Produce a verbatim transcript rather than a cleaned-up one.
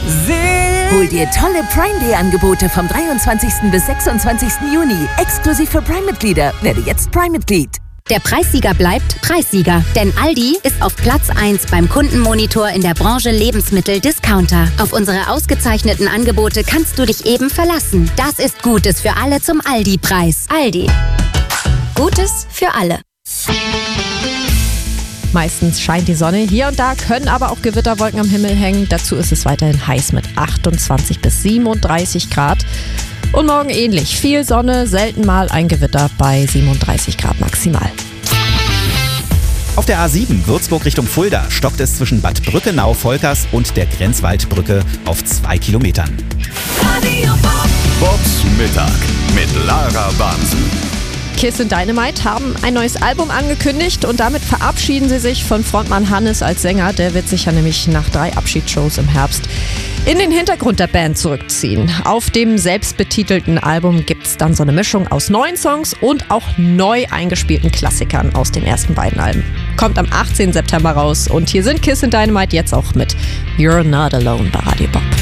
Hol dir tolle Prime Day Angebote vom dreiundzwanzigsten bis sechsundzwanzigsten Juni. Exklusiv für Prime-Mitglieder. Werde jetzt Prime-Mitglied. Der Preissieger bleibt Preissieger, denn Aldi ist auf Platz eins beim Kundenmonitor in der Branche Lebensmittel-Discounter. Auf unsere ausgezeichneten Angebote kannst du dich eben verlassen. Das ist Gutes für alle zum Aldi-Preis. Aldi. Gutes für alle. Meistens scheint die Sonne, hier und da können aber auch Gewitterwolken am Himmel hängen. Dazu ist es weiterhin heiß mit achtundzwanzig bis siebenunddreißig Grad. Und morgen ähnlich. Viel Sonne, selten mal ein Gewitter bei siebenunddreißig Grad maximal. Auf der A sieben Würzburg Richtung Fulda stockt es zwischen Bad Brückenau-Volkers und der Grenzwaldbrücke auf zwei Kilometern. Bobs Mittag mit Lara Bansen. Kiss and Dynamite haben ein neues Album angekündigt und damit verabschieden sie sich von Frontmann Hannes als Sänger. Der wird sich ja nämlich nach drei Abschiedsshows im Herbst in den Hintergrund der Band zurückziehen. Auf dem selbstbetitelten Album gibt es dann so eine Mischung aus neuen Songs und auch neu eingespielten Klassikern aus den ersten beiden Alben. Kommt am achtzehnten September raus und hier sind Kiss and Dynamite jetzt auch mit You're Not Alone bei Radio Bob.